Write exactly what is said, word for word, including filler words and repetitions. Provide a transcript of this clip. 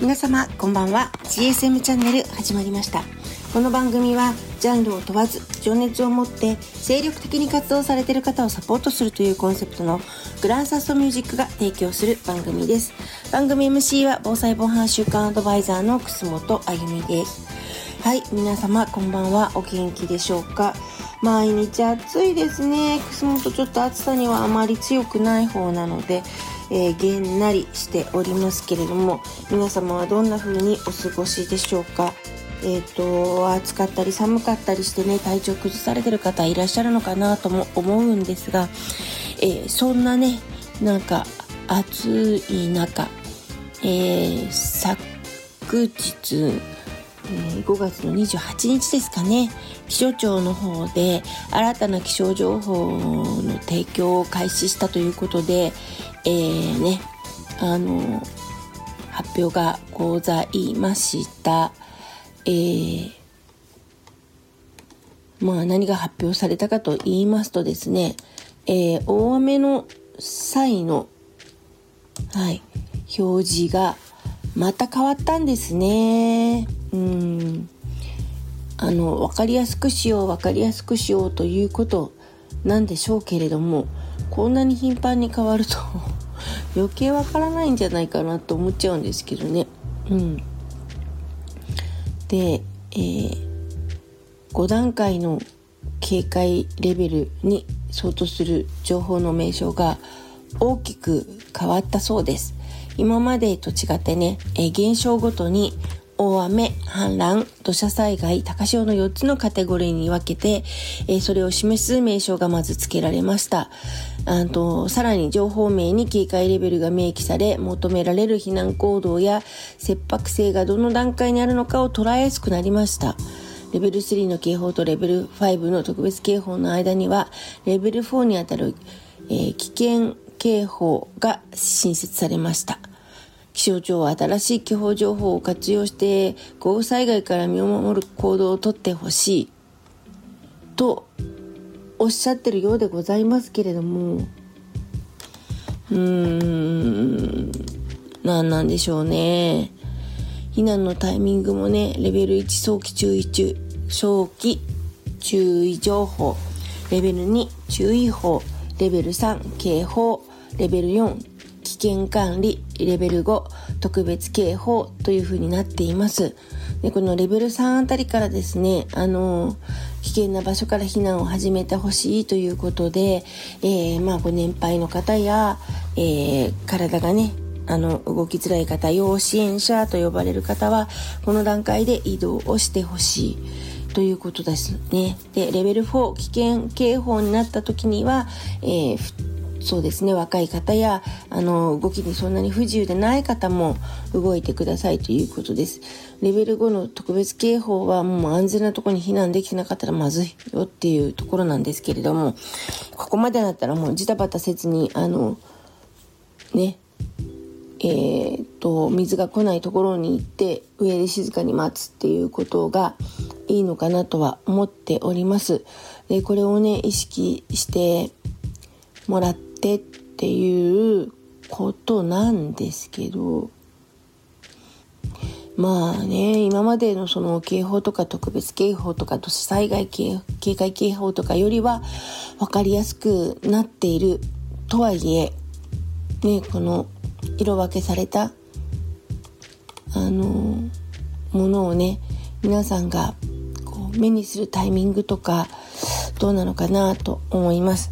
皆様こんばんは。 ジーエスエム チャンネル始まりました。この番組はジャンルを問わず情熱を持って精力的に活動されている方をサポートするというコンセプトのグランサストミュージックが提供する番組です。番組 エムシー は防災防犯週間アドバイザーの楠本あゆみです。はい、皆様こんばんは。お元気でしょうか。毎日暑いですね。楠本ちょっと暑さにはあまり強くない方なのでえー、げんなりしておりますけれども、皆様はどんな風にお過ごしでしょうか。えっと暑かったり寒かったりしてね、体調崩されてる方いらっしゃるのかなとも思うんですが、えー、そんなねなんか暑い中、えー、昨日、えー、ごがつのにじゅうはちにちですかね、気象庁の方で新たな気象情報の提供を開始したということで、えーね、あの発表がございました。えー、まあ何が発表されたかと言いますとですね、えー、大雨の際の、はい、表示がまた変わったんですね。うんあの分かりやすくしよう分かりやすくしようということなんでしょうけれども、こんなに頻繁に変わると余計わからないんじゃないかなと思っちゃうんですけどね。うん、で、えー、ごだんかいの警戒レベルに相当する情報の名称が大きく変わったそうです。今までと違ってね、えー、現象ごとに大雨、氾濫、土砂災害、高潮のよっつのカテゴリーに分けて、えー、それを示す名称がまず付けられました。あとさらに情報名に警戒レベルが明記され、求められる避難行動や切迫性がどの段階にあるのかを捉えやすくなりました。レベルスリーの警報とレベルファイブの特別警報の間にはレベルフォーにあたる、えー、危険警報が新設されました。気象庁は新しい気象情報を活用して豪雨災害から身を守る行動をとってほしいとおっしゃってるようでございますけれども、うーん何なんでしょうね。避難のタイミングもね、レベルいち早期注意中早期注意情報、レベルに注意報、レベルさん警報、レベルよん危険管理、レベルご特別警報という風になっています。でこのレベルさんあたりからですね、あの危険な場所から避難を始めてほしいということで、えー、まあご年配の方や、えー、体がねあの動きづらい方、要支援者と呼ばれる方はこの段階で移動をしてほしいということですね。でレベルフォー危険警報になった時には、えーそうですね、若い方やあの動きにそんなに不自由でない方も動いてくださいということです。レベルごの特別警報はもう安全なところに避難できてなかったらまずいよっていうところなんですけれども、ここまでだったらもうジタバタせずにあのねえー、っと水が来ないところに行って上で静かに待つっていうことがいいのかなとは思っております。でこれをね意識してもらってっていうことなんですけど、まあね今までのその警報とか特別警報とか土砂災害警戒警報とかよりは分かりやすくなっているとはいえね、この色分けされたあのものをね皆さんがこう目にするタイミングとかどうなのかなと思います。